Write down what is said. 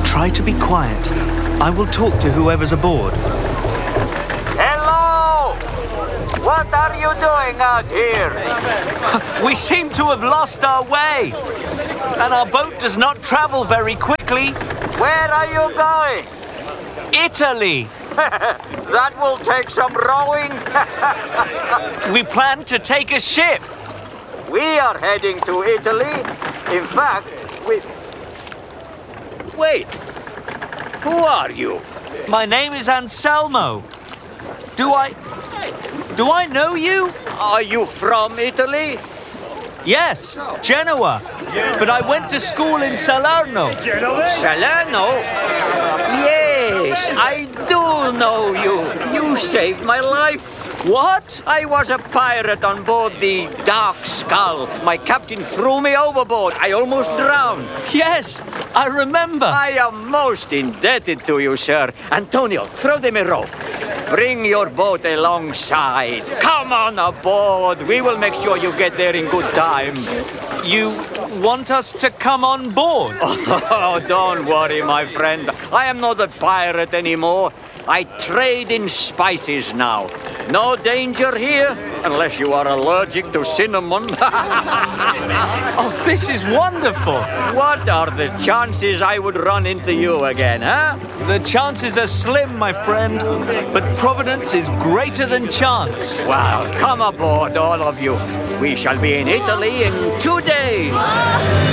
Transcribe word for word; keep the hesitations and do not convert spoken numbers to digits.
Try to be quiet. I will talk to whoever's aboard. Hello! What are you doing out here? We seem to have lost our way, and our boat does not travel very quickly. Where are you going? Italy! That will take some rowing. We plan to take a ship. We are heading to Italy. In fact, we... Wait. Who are you? My name is Anselmo. Do I... Do I know you? Are you from Italy? Yes, Genoa. But I went to school in Salerno. Salerno? Yes, I do know you. You saved my life. What? I was a pirate on board the Dark Skull. My captain threw me overboard. I almost drowned. Yes, I remember. I am most indebted to you, sir. Antonio, throw them a rope. Bring your boat alongside. Come on aboard. We will make sure you get there in good time. You want us to come on board? Oh, don't worry, my friend. I am not a pirate anymore. I trade in spices now. No danger here, unless you are allergic to cinnamon. Oh, this is wonderful. What are the chances I would run into you again, huh? The chances are slim, my friend, but Providence is greater than chance. Well, come aboard, all of you. We shall be in Italy in two days.